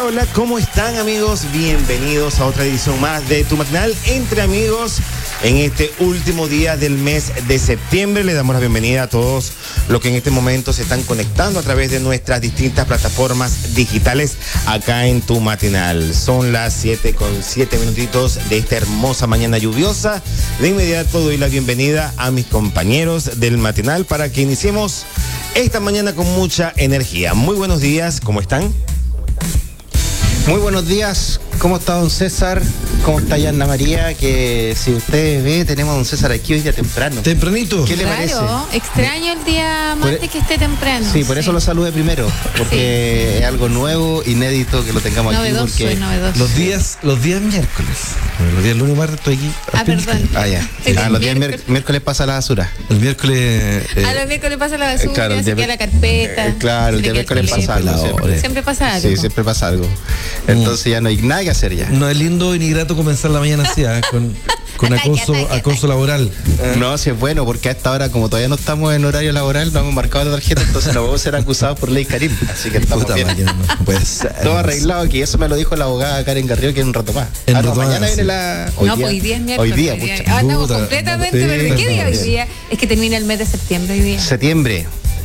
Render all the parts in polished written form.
Hola, hola, ¿cómo están, amigos? Bienvenidos a otra edición más de tu matinal Entre Amigos. En este último día del mes de septiembre le damos la bienvenida a todos los que en este momento se están conectando a través de nuestras distintas plataformas digitales acá en tu matinal. Son las 7:07 de esta hermosa mañana lluviosa. De inmediato doy la bienvenida a mis compañeros del matinal para que iniciemos esta mañana con mucha energía. Muy buenos días, ¿cómo están? Muy buenos días, ¿cómo está don César? ¿Cómo está Ana María? Que si ustedes ven, tenemos a don César aquí hoy día temprano. ¿Tempranito? ¿Qué le parece? Claro, extraño el día martes que esté temprano. Sí, por eso lo saludé primero, porque es algo nuevo, inédito que lo tengamos novedoso, aquí. Porque novedoso. Los días miércoles. Los días lunes y martes estoy aquí. Perdón. ya. Los días miércoles pasa la basura. El miércoles. Los miércoles pasa la basura, claro, el se día queda la carpeta. Claro, el día miércoles pasa algo. Siempre pasa algo. Sí, siempre pasa algo. Entonces ya no hay nada que hacer ya. No es lindo ni grato comenzar la mañana así, con acoso laboral. No, sí es bueno, porque a esta hora, como todavía no estamos en horario laboral, no hemos marcado la tarjeta, entonces no vamos a ser acusados por ley Karim. Así que estamos Puta bien. máquina, no puede ser. Todo arreglado, que eso me lo dijo la abogada Karen Garrido, que en un rato más. En un rato mañana más, viene sí. la... Hoy día es miércoles. Hoy día, pucha. Estamos Puta, completamente. sí, ¿Pero qué día hoy sí. día? Es que termina el mes de septiembre hoy día. Septiembre.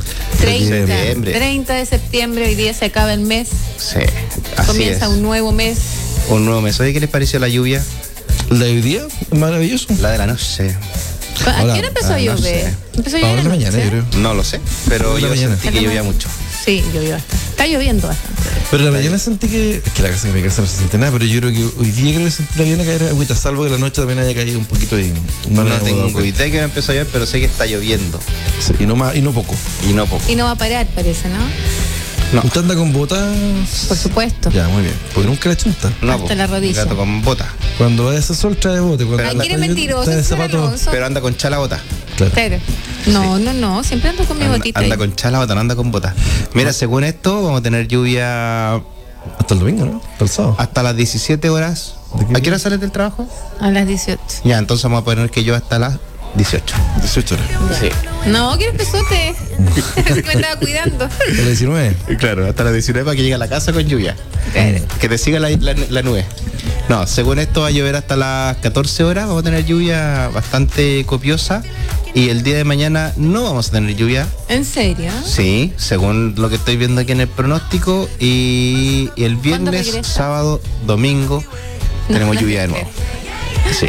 30 de septiembre, hoy día se acaba el mes. Sí, así Comienza es. un nuevo mes. Un nuevo mes. Oye, ¿qué les pareció la lluvia? ¿La de hoy día? Maravilloso. La de la noche. ¿A Ahora, qué hora empezó a no llover? sé. Empezó a Ahora llover en la anoche. mañana, yo creo. No lo sé, pero En la yo mañana. sentí que llovía mucho. Sí, llovió bastante. Está lloviendo bastante. Pero en la mañana sentí que. Es que la casa de mi casa no se siente nada, pero yo creo que hoy día creo que sentí la mañana caer agüita, salvo que la noche también haya caído un poquito de. No tengo idea que empezó a llover, pero sé que está lloviendo. Sí, y no más, y no poco. Y no poco. Y no va a parar, parece, ¿no? No. ¿Usted anda con botas? Por supuesto. Ya, muy bien. Porque nunca la chunta. No, Hasta po. la rodilla. Gato con bota. Cuando vaya a ese sol trae bote. Cuando Pero Ay, anda ¿quién es mentiroso? trae Señor zapatos. Alonso. Pero anda con chala bota. Claro. Pero, no, siempre ando con mi botita. Anda ahí. con chala bota, no anda con bota. Mira, según esto, vamos a tener lluvia Hasta el domingo, ¿no? Hasta el sábado. hasta las 17 horas. ¿De qué ¿A qué hora sales del trabajo? A las 18. Ya, entonces vamos a poner que llueva hasta las 18. 18 horas. Sí. No, ¿quieres pesote? Me estaba cuidando. A las 19. Claro, hasta las 19 para que llegue a la casa con lluvia. Claro. Que te siga la nube. No, según esto va a llover hasta las 14 horas, vamos a tener lluvia bastante copiosa y el día de mañana no vamos a tener lluvia. ¿En serio? Sí, según lo que estoy viendo aquí en el pronóstico y el viernes, regresa? sábado, domingo tenemos lluvia de nuevo. Sí.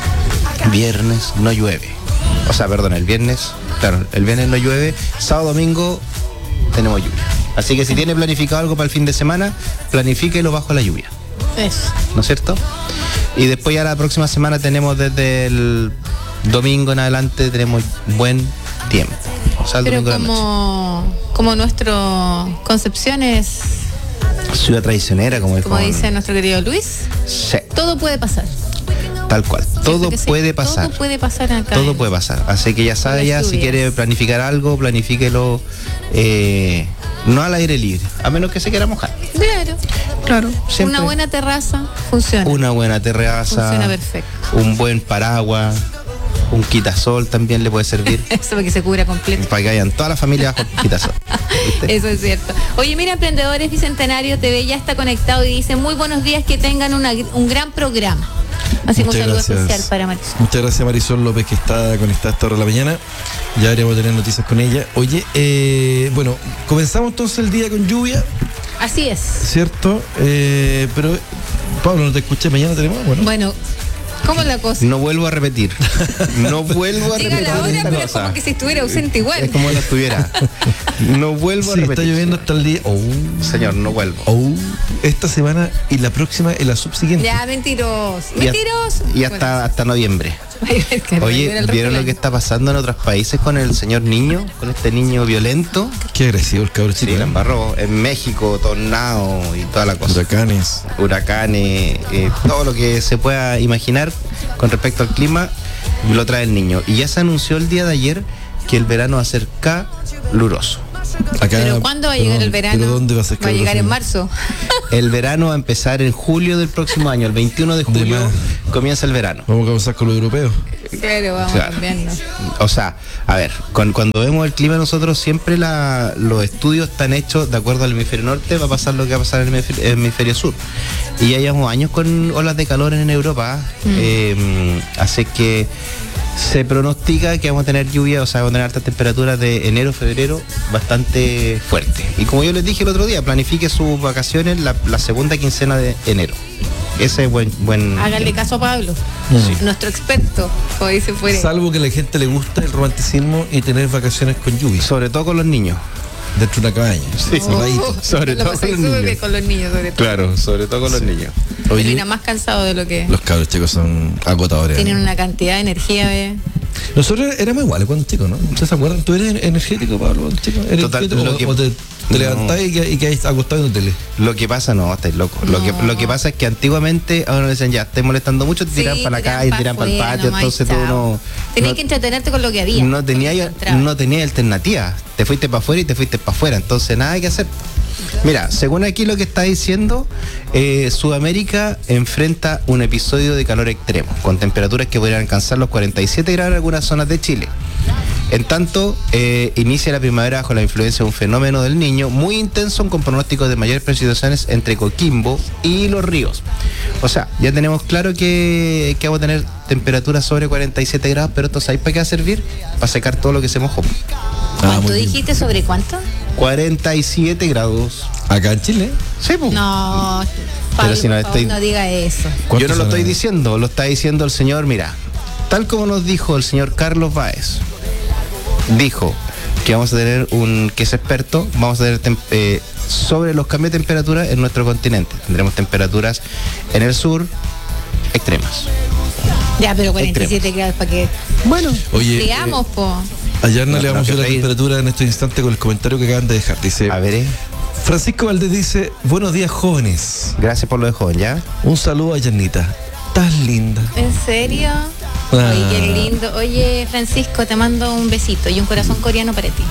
Viernes no llueve. O sea, perdón, el viernes no llueve, sábado, domingo tenemos lluvia. Así que si tiene planificado algo para el fin de semana, planifíquelo bajo la lluvia. Eso. ¿No es cierto? Y después ya la próxima semana tenemos desde el domingo en adelante tenemos buen tiempo. O sea, el Pero domingo de la noche. como nuestro Concepción es, Ciudad traicionera, como dice nuestro querido Luis, Sí, todo puede pasar. tal cual. Todo ¿Cierto que sí? puede pasar. Todo puede pasar acá. Todo puede pasar. Así que ya sabe, las ya si lluvias. quiere planificar algo, planifíquelo no al aire libre, a menos que se quiera mojar. Claro. Siempre. Una buena terraza funciona. Una buena terraza, Funciona perfecto. un buen paraguas, un quitasol también le puede servir. Eso para que se cubra completo. Para que vayan toda la familia bajo quitasol. ¿Viste? Eso es cierto. Oye, mira, Emprendedores Bicentenario TV ya está conectado y dice muy buenos días, que tengan un gran programa. Así que un Muchas saludo gracias. especial para Marisol. Muchas gracias, Marisol López, que está conectada a esta hora de la mañana. Ya veremos tener noticias con ella. Oye, bueno, comenzamos entonces el día con lluvia, Así es. ¿cierto? Pero, Pablo, no te escuché. Mañana tenemos, Bueno, ¿cómo es la cosa? No vuelvo a repetir. No vuelvo a Llega repetir la hora, esta pero es cosa. como que si estuviera ausente igual. Es como si estuviera. No vuelvo a Sí, repetir. está lloviendo hasta el día. Señor, no vuelvo. Esta semana y la próxima y la subsiguiente. Ya, mentiroso. Y Mentiroso. Y hasta noviembre. Bueno, Oye, ¿vieron lo que está pasando en otros países con el señor niño? Con este niño violento. Qué agresivo el cabrón Sí, chico. la embarró. En México, tornado y toda la cosa. Huracanes. Huracanes, todo lo que se pueda imaginar con respecto al clima, lo trae el niño. Y ya se anunció el día de ayer que el verano va a ser caluroso. Acá, ¿Pero cuándo va a llegar el verano? ¿Pero dónde va a ser Va a llegar en caluroso? marzo. El verano va a empezar en julio del próximo año, el 21 de julio más. comienza el verano. Vamos a comenzar con los europeos. Claro, vamos Claro. cambiando. O sea, a ver, cuando vemos el clima nosotros siempre los estudios están hechos de acuerdo al hemisferio norte, va a pasar lo que va a pasar en el hemisferio sur. Y ya llevamos años con olas de calor en Europa, así que se pronostica que vamos a tener lluvia, o sea, vamos a tener altas temperaturas de enero, febrero, bastante fuerte. Y como yo les dije el otro día, planifique sus vacaciones la segunda quincena de enero. Ese es buen. Háganle caso a Pablo, nuestro experto, como dice fuera. Salvo que a la gente le gusta el romanticismo y tener vacaciones con lluvia. Sobre todo con los niños. Dentro de una cabaña. Sí. Cerradito. Sobre Lo todo pasáis con los súper bien niños. con los niños, sobre todo. Claro, sobre todo con los niños. Oye, Termina más cansado de lo que los cabros chicos son agotadores. tienen una cantidad de energía. Nosotros éramos iguales cuando chicos, ¿no? ¿Ustedes se acuerdan? ¿Tú eres energético, Pablo, cuando chico? ¿Eres Total, energético lo que- o te no. levantás y quedáis acostado en la tele? Lo que pasa, no, estáis locos. No. Lo que pasa es que antiguamente, ahora nos decían, ya, estáis molestando mucho, te tiran para la calle, te tiran para el patio, entonces tú no. Tenías no- que entretenerte con lo que había. no tenía alternativa. Te fuiste para afuera y te fuiste para afuera. Entonces nada que hacer. Mira, según aquí lo que está diciendo, Sudamérica enfrenta un episodio de calor extremo, con temperaturas que podrían alcanzar los 47 grados en algunas zonas de Chile. En tanto, inicia la primavera bajo la influencia de un fenómeno del Niño muy intenso, con pronósticos de mayores precipitaciones entre Coquimbo y Los Ríos. O sea, ya tenemos claro que vamos a tener temperaturas sobre 47 grados, pero esto ¿sabéis para qué va a servir? Para secar todo lo que se mojó. ¿Cuánto muy bien. dijiste sobre cuánto? 47 grados. Acá en Chile. Sí, pues. No, Pablo, si no por favor, estoy- no diga eso. Yo no ¿Cuántos lo estoy son? diciendo, lo está diciendo el señor, mira, tal como nos dijo el señor Carlos Báez, dijo que vamos a tener que es experto, vamos a tener sobre los cambios de temperatura en nuestro continente. Tendremos temperaturas en el sur extremas. Ya, pero 47 grados para que Bueno, Oye, digamos, po. ayer No, le vamos no, a que la reír. temperatura en este instante con el comentario que acaban de dejar. Dice, a ver, Francisco Valdés dice, buenos días jóvenes. gracias por lo de joven, ¿ya? Un saludo a Yanita. Tan linda. ¿En serio? Oye, qué lindo. Oye, Francisco, te mando un besito y un corazón coreano para ti.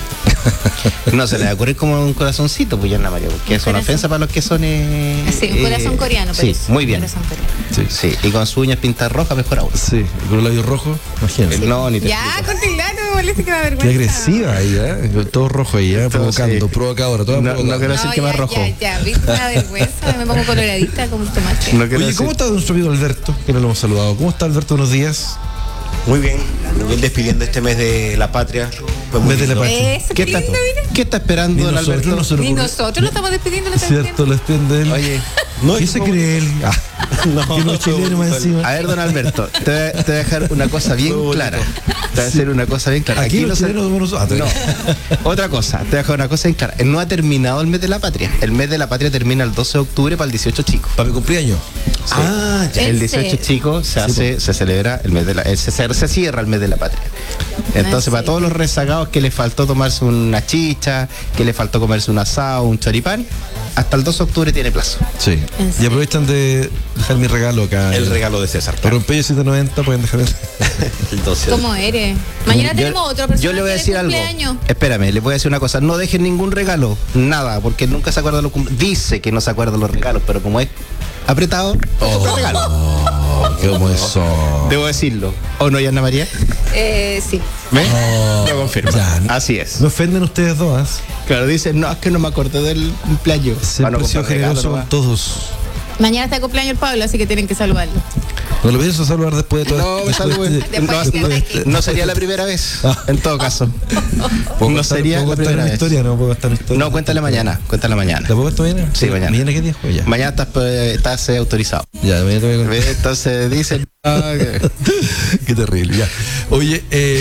No se le va a ocurrir como un corazoncito, pues ya Ana María, porque Un es una corazón. ofensa para los que son. Sí, un corazón coreano, pero Sí, muy bien. corazón coreano. Sí. Sí, y con sus uñas pintadas rojas, mejor aún. Sí, y con los labios rojos, imagínate. No, ni te Ya, explico. cortila, no me moleste que me da Qué vergüenza. agresiva ahí, ¿eh? Todo rojo ahí, ¿eh? Provocando, sí. provocadora, toda No, provocadora. no quiero decir que más rojo. Ya, viste, me da vergüenza, me pongo coloradita como un tomate. No quiero Oye, decir- ¿cómo está nuestro amigo Alberto? Que no lo hemos saludado. ¿Cómo está Alberto? Buenos días. Muy bien despidiendo este mes de la patria. Fue muy Mes de la lindo. patria. Eso, ¿Qué qué está, lindo, mira. ¿Qué está esperando Ni don nosotros Alberto? no se nos Ni ocurre. nosotros lo estamos despidiendo, lo estamos Cierto, lo despiden de él. Oye, No, ¿Qué se no, cree él? Ah, No, que no es chileno más encima. a ver, don Alberto, te voy a dejar una cosa bien Muy bonito. clara. Te voy a hacer una cosa bien clara. Aquí no los se- chilenos somos nosotros. No, otra cosa, te voy a dejar una cosa bien clara. No ha terminado el mes de la patria. El mes de la patria termina el 12 de octubre para el 18 chico. Para mi cumpleaños. Ah, ya. ¿En El 18 serio? chico se celebra el mes de la se cierra el mes de la patria. Entonces, para sí. todos los rezagados que les faltó tomarse una chicha, que les faltó comerse un asado, un choripán, hasta el 2 de octubre tiene plazo. Sí. ¿En Y serio? aprovechan de dejar mi regalo acá. El regalo de César. Por Rompello 790 pueden dejar el... El 12. ¿Cómo eres? Mañana tenemos otro persona Yo le voy a que decir de algo. cumpleaños. Espérame, le voy a decir una cosa. No dejen ningún regalo, nada, porque nunca se acuerda de los dice que no se acuerda de los regalos, pero como es apretado, otro regalo. Oh, qué como eso. Debo decirlo. ¿O no, Ana María? Sí. ¿Ves? Lo confirmo. Ya, no- Así es. Me ofenden ustedes dos, ¿ah? Claro, dicen, no, es que no me acordé del cumpleaños. Siempre he sido generoso con todos. Mañana está de cumpleaños el Pablo, así que tienen que saludarlo. No lo pienso saludar después de todo No, me después saluden. de- Después No sería la primera vez, en todo caso. ¿Puedo No contar- sería ¿puedo la contar primera una vez. historia? No puedo contar una historia. No, cuéntale mañana, cuéntale mañana. ¿La puedo contar mañana? Sí, mañana. ¿Mañana qué día es? Ya. Mañana estás autorizado. Ya, mañana te voy a contar. ¿Ves? Entonces dicen... Qué terrible, ya. Oye,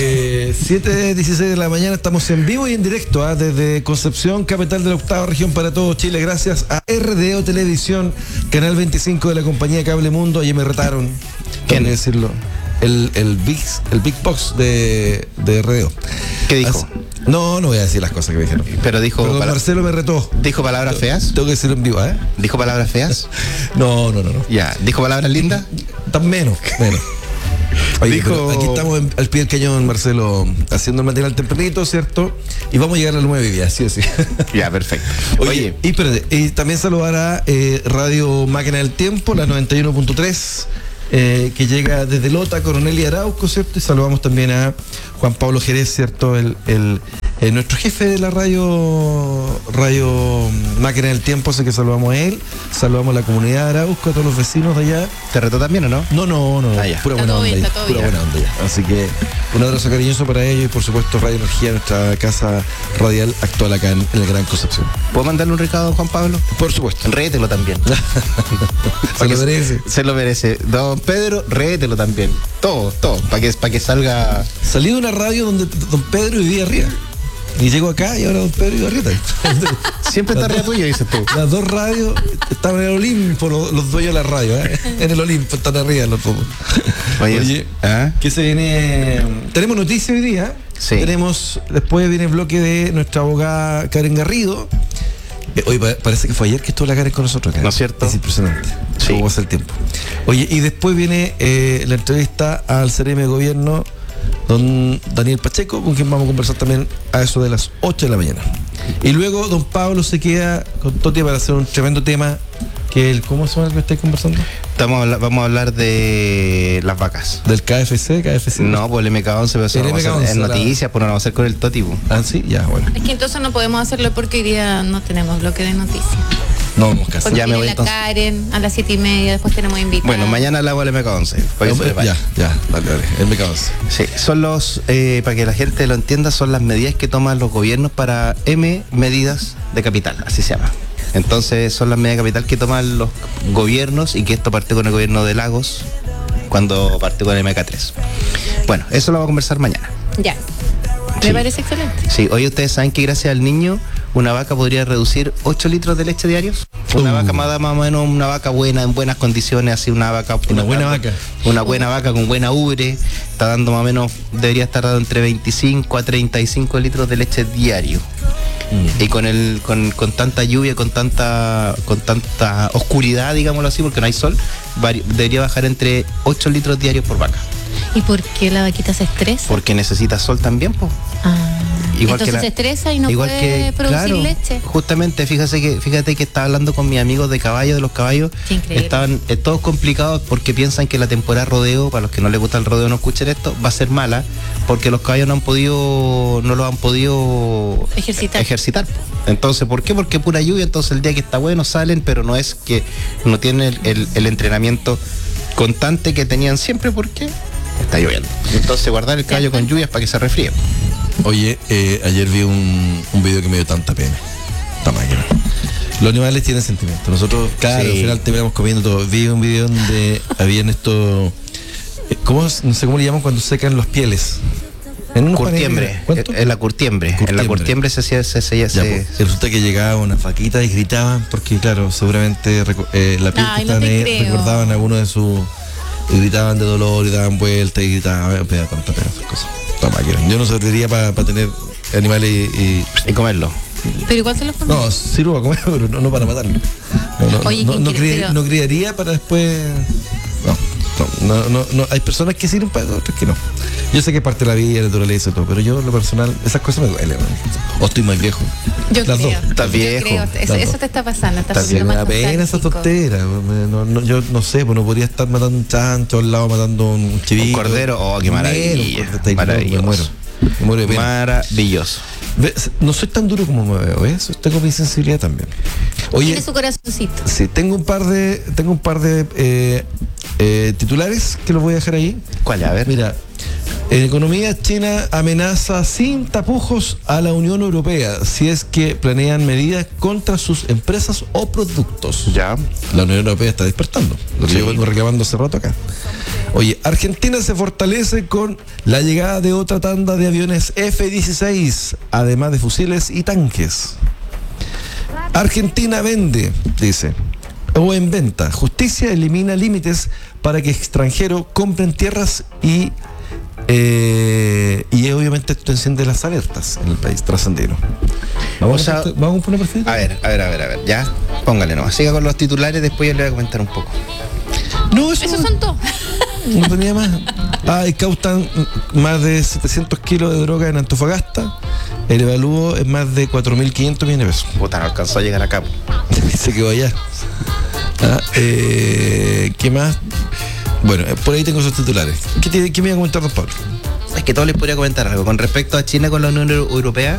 7:16 de la mañana, estamos en vivo y en directo desde Concepción, capital de la octava región para todo Chile, gracias a RDO Televisión, canal 25 de la compañía Cable Mundo. Ayer me retaron, ¿Quién? tengo que decirlo, el Big Box de RDO. ¿Qué dijo? No voy a decir las cosas que me dijeron. Pero dijo, Pero don Marcelo me retó. ¿dijo palabras feas? Tengo que decirlo en vivo, ¿eh? ¿Dijo palabras feas? No. Ya. ¿Dijo palabras lindas? Tan menos. Oye, Dijo- pero aquí estamos al pie del cañón, Marcelo, haciendo el material tempranito, ¿cierto? Y vamos a llegar a las 9 días, sí o sí. Ya, perfecto. Oye, y también saludar a Radio Máquina del Tiempo, la 91.3, que llega desde Lota, Coronel y Arauco, ¿cierto? Y saludamos también a Juan Pablo Jerez, ¿cierto? Nuestro jefe de la radio Máquina del Tiempo, así que saludamos a él, saludamos a la comunidad de Arauco, a todos los vecinos de allá. ¿Te retó también o no? No, Ya. pura Está buena todo onda, bien, ya, está todo pura bien. buena onda ya. Así que un abrazo cariñoso para ellos y por supuesto Radio Energía, nuestra casa radial actual acá en el Gran Concepción. ¿Puedo mandarle un recado a Juan Pablo? Por supuesto. Rételo también. Se lo merece. Se lo merece. Don Pedro, rételo también. Todo, para que salga. Salí de una radio donde don Pedro vivía arriba. Y llego acá y ahora don Pedro vive arriba. Siempre está arriba tuyo, dices tú. Las dos radios estaban en el Olimpo, los dueños de la radio, ¿eh? En el Olimpo están arriba los dos. Oye, ¿ah? ¿qué se viene? Tenemos noticias hoy día. Sí. Después viene el bloque de nuestra abogada Karen Garrido. Oye, parece que fue ayer que estuvo la Karen con nosotros acá. ¿No es cierto? Es impresionante. Sí. Cómo pasa el tiempo. Oye, y después viene la entrevista al CRM de Gobierno, don Daniel Pacheco, con quien vamos a conversar también a eso de las 8 de la mañana. Y luego don Pablo se queda con Toti para hacer un tremendo tema que ¿cómo se llama el que estáis conversando? Vamos a hablar de las vacas. Del KFC. No, pues el MK11, pero eso El no vamos a MK11, hacer en noticias, pues no lo vamos a hacer con el Toti. Pues. Ah, sí, ya, bueno. Es que entonces no podemos hacerlo porque hoy día no tenemos bloque de noticias. No vamos a casar. Porque Ya me viene voy la entonces. Karen a las 7:30, después tenemos invitados. Bueno, mañana le hago el MK11. para que se prepare. Ya, dale, el MK11. Sí, son para que la gente lo entienda, son las medidas que toman los gobiernos para medidas de capital, así se llama. Entonces son las medidas de capital que toman los gobiernos y que esto parte con el gobierno de Lagos cuando partió con el MK3. Bueno, eso lo vamos a conversar mañana. Ya. Sí. Me parece excelente. Sí, hoy ustedes saben que gracias al niño una vaca podría reducir 8 litros de leche diarios. Una vaca más o menos, una vaca buena, en buenas condiciones, así una vaca. Una buena vaca. Una buena vaca con buena ubre, está dando más o menos, debería estar dando entre 25 a 35 litros de leche diario. Y con tanta lluvia, con tanta oscuridad, digámoslo así, porque no hay sol, debería bajar entre 8 litros diarios por vaca. ¿Y por qué la vaquita se estresa? Porque necesita sol también, pues. Entonces se estresa y no puede producir leche. Justamente, fíjate que estaba hablando con mis amigos de caballos, de los caballos. Qué increíble. Estaban todos complicados porque piensan que la temporada de rodeo, para los que no les gusta el rodeo no escuchen esto, va a ser mala porque los caballos no lo han podido ejercitar. Entonces, ¿por qué? Porque pura lluvia, entonces el día que está bueno salen, pero no es que no tienen el entrenamiento constante que tenían siempre porque está lloviendo. Entonces guardar el caballo con lluvias para que se resfríe. Oye, ayer vi un video que me dio tanta pena. Esta máquina. Los animales tienen sentimientos. Nosotros, claro, Sí. al final terminamos comiendo todo. Vi un video donde habían esto. No sé cómo le llaman cuando secan los pieles. En unos Curtiembre. paneles. ¿Cuánto? En la curtiembre. En la curtiembre se Ya, pues, resulta que llegaban unas vaquitas y gritaban porque, claro, seguramente la piel que Ay, no estaban te ahí creo. recordaban algunos de sus. Y gritaban de dolor y daban vueltas y gritaban. Me da tanta pena esas cosas. Esta máquina. Yo no serviría para tener animales y comerlo. Pero igual se los come. No, sirvo para comer, pero no para matarlo. Oye, No criaría para después. No. Hay personas que sirven para otras que no. Yo sé que es parte de la vida, la naturaleza y todo, pero yo, en lo personal, esas cosas me duelen. ¿No? O estoy más viejo. Yo Las creo. dos. Estás Yo viejo. creo. Las Eso dos. te está pasando. Estás Sí, poniendo me más da pena esa nostálgico. tontera. Yo no sé, pues no podría estar matando un chancho al lado, matando un chivito. Un cordero, oh, qué maravilla. Me muero. Me muero de pena. Maravilloso. ¿Ves? No soy tan duro como me veo, ¿ves? Tengo mi sensibilidad también. Oye, Tiene su corazoncito. sí, tengo un par de titulares que los voy a dejar ahí. ¿Cuál? A ver. Mira, en economía, China amenaza sin tapujos a la Unión Europea si es que planean medidas contra sus empresas o productos. Ya. La Unión Europea está despertando, lo que Sí. yo vengo reclamando hace rato acá. Oye, Argentina se fortalece con la llegada de otra tanda de aviones F-16, además de fusiles y tanques. Argentina vende, dice, o en venta. Justicia elimina límites para que extranjeros compren tierras y obviamente esto enciende las alertas en el país trasandino. ¿Vamos a poner perfil? A ver. Ya. Póngale nomás. Siga con los titulares, después yo le voy a comentar un poco. No, eso Esos son todos. no tenía más. Incautan más de 700 kilos de droga en Antofagasta. El evalúo es más de 4.500 millones de pesos. Puta, no alcanzó a llegar acá. Se quedó allá. ¿Qué más? Bueno, por ahí tengo esos titulares. ¿Qué me iba a comentar, don Pablo? Es que todo les podría comentar algo. Con respecto a China con la Unión Europea,